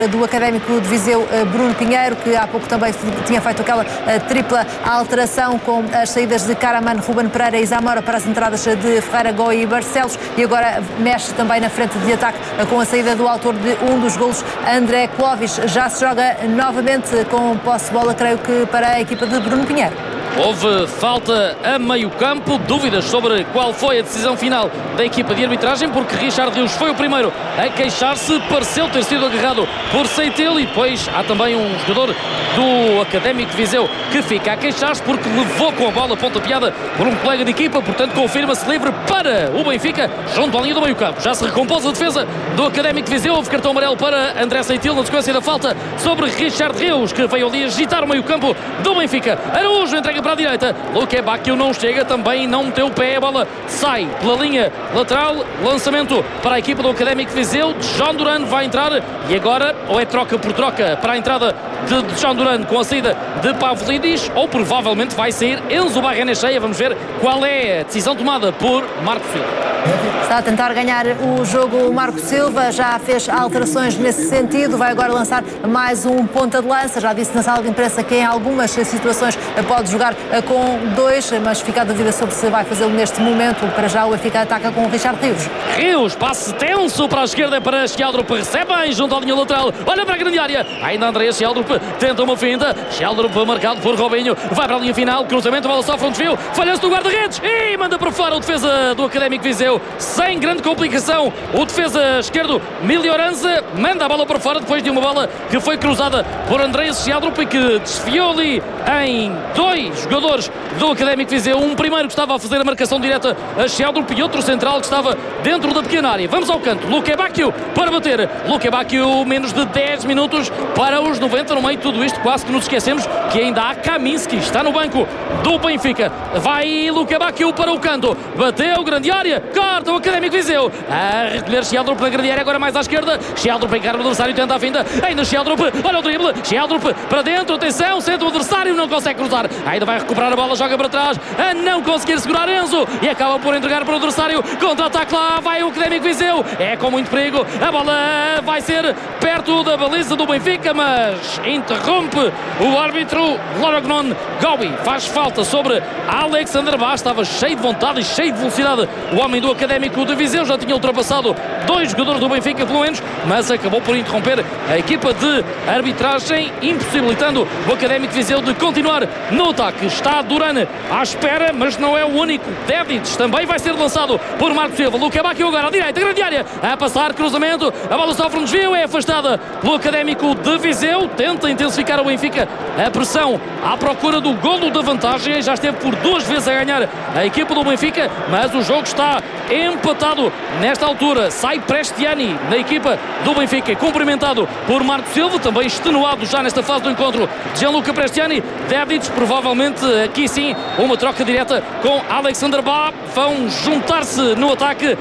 do Académico de Viseu, Bruno Pinheiro, que há pouco também tinha feito aquela tripla alteração com as saídas de Karaman, Ruben Pereira e Zamora para as entradas de Ferreira, Goi e Barcelos, e agora mexe também na frente de ataque com a saída do autor de um dos golos, André Clovis. Já se joga novamente com posse de bola, creio que para a equipa de Bruno Pinheiro. Houve falta a meio campo, dúvidas sobre qual foi a decisão final da equipa de arbitragem, porque Richard Rios foi o primeiro a queixar-se, pareceu ter sido agarrado por Seitel, e depois há também um jogador do Académico de Viseu que fica a queixar-se porque levou com a bola pontapeada por um colega de equipa, portanto confirma-se livre para o Benfica junto à linha do meio campo. Já se recompôs a defesa do Académico de Viseu, houve cartão amarelo para André Seitel na sequência da falta sobre Richard Rios, que veio ali agitar o meio campo do Benfica. Araújo entrega para a direita, Luque Bacchio não chega, também não meteu o pé, a bola sai pela linha lateral, lançamento para a equipa do Académico de Viseu. João Duran vai entrar e agora ou é troca por troca para a entrada de João Duran com a saída de Pavlidis, ou provavelmente vai sair Enzo Barrenechea. Vamos ver qual é a decisão tomada por Marco Silva. Está a tentar ganhar o jogo o Marco Silva, já fez alterações nesse sentido, vai agora lançar mais um ponta de lança. Já disse na sala de imprensa que em algumas situações pode jogar com dois, mas fica a dúvida sobre se vai fazê-lo neste momento. Para já o Benfica ataca com o Richard Rios. Rios, passe tenso para a esquerda para Sheldrup, recebe bem junto à linha lateral, olha para a grande área, ainda André Sheldrup tenta uma finta, Sheldrup marcado por Robinho, vai para a linha final, cruzamento, a bola sofre um desvio, falha-se do guarda-redes e manda para fora o defesa do Académico de Viseu, sem grande complicação. O defesa esquerdo Milioranza manda a bola para fora depois de uma bola que foi cruzada por André Sheldrup e que desviou ali em dois jogadores do Académico de Viseu, um primeiro que estava a fazer a marcação direta a Sheldrup e outro central que estava dentro da pequena área. Vamos ao canto, Luque Bacchio para bater, Luque Bacchio, menos de 10 minutos para os 90, no meio de tudo isto quase que nos esquecemos que ainda há Kaminski, está no banco do Benfica, vai Luque Bacchio para o canto, bateu, grande área, corta o Académico de Viseu, a recolher Sheldrup na grande área, agora mais à esquerda, Sheldrup encara o adversário, tenta a finta, ainda Sheldrup, olha o drible, Sheldrup para dentro, atenção, sente o adversário, não consegue cruzar, ainda vai recuperar a bola, joga para trás, a não conseguir segurar Enzo e acaba por entregar para o adversário, contra-ataque lá, vai o Académico de Viseu, é com muito perigo, a bola vai ser perto da baliza do Benfica, mas interrompe o árbitro Lorognon Goi, faz falta sobre Alexander Bá, estava cheio de vontade e cheio de velocidade o homem do Académico de Viseu, já tinha ultrapassado dois jogadores do Benfica pelo menos, mas acabou por interromper a equipa de arbitragem, impossibilitando o Académico de Viseu de continuar no ataque. Está Duran à espera, mas não é o único. Davids também vai ser lançado por Marco Silva. Luque Bacchio agora à direita, grande área, a passar, cruzamento, a bola sofre um desvio, é afastada pelo Académico de Viseu, tenta intensificar o Benfica a pressão à procura do golo da vantagem, já esteve por duas vezes a ganhar a equipa do Benfica, mas o jogo está empatado nesta altura. Sai Prestiani na equipa do Benfica, cumprimentado por Marco Silva, também extenuado já nesta fase do encontro de Gianluca Prestiani. Davids, provavelmente aqui sim uma troca direta com Alexander Bá, vão juntar-se no ataque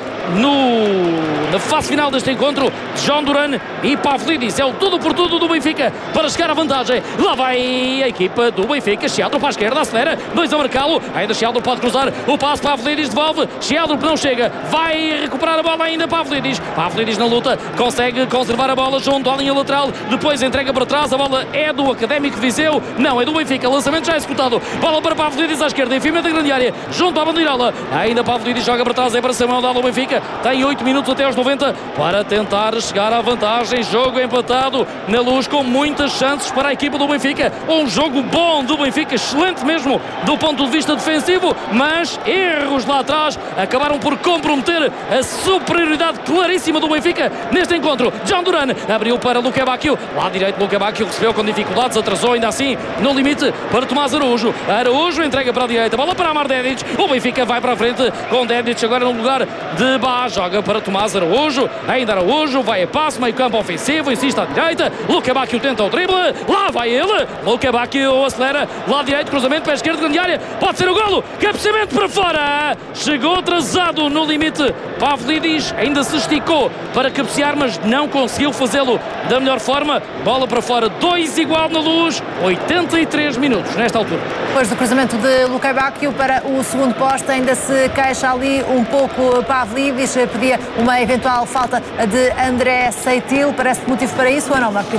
na fase final deste encontro. João Duran e Pavlidis, é o tudo por tudo do Benfica para chegar à vantagem. Lá vai a equipa do Benfica, Sheldrup à esquerda, acelera, dois a marcá-lo, ainda Sheldrup pode cruzar o passo, Pavlidis devolve, Sheldrup não chega, vai recuperar a bola ainda Pavlidis na luta, consegue conservar a bola junto à linha lateral, depois entrega para trás, a bola é do Académico de Viseu, não, é do Benfica, lançamento já executado, bola para Pavlidis à esquerda, enfiamento da grande área, junto à bandeirola, ainda Pavlidis joga para trás, é para Samuel Dalo, o Benfica tem 8 minutos até aos 90 para tentar chegar à vantagem, jogo empatado na Luz com muitas chances para a equipa do Benfica, um jogo bom do Benfica, excelente mesmo do ponto de vista defensivo, mas erros lá atrás acabaram por comprometer a superioridade claríssima do Benfica neste encontro. João Duran abriu para Luque Bacchio, lá direito Luque Bacchio recebeu com dificuldades, atrasou ainda assim no limite para Tomás Araújo, Araújo entrega para a direita, bola para Amar Dedic, o Benfica vai para a frente com Dedic agora no lugar de Bá, joga para Tomás Araújo, ainda Araújo, vai a passo, meio campo ofensivo, insiste à direita, Luque Bacchio tenta o drible, lá vai ele, Luque Bacchio acelera, lá direito, cruzamento para a esquerda, grande área, pode ser o golo, cabeceamento para fora, chegou atrasado no limite, Pavlidis ainda se esticou para cabecear, mas não conseguiu fazê-lo da melhor forma, bola para fora, 2 igual na Luz, 83 minutos nesta altura. Depois do cruzamento de Luque Bacchio para o segundo poste, ainda se queixa ali um pouco Pavlidis, pedia uma eventual eventual falta de André Seitil. Parece motivo para isso ou não, Marco?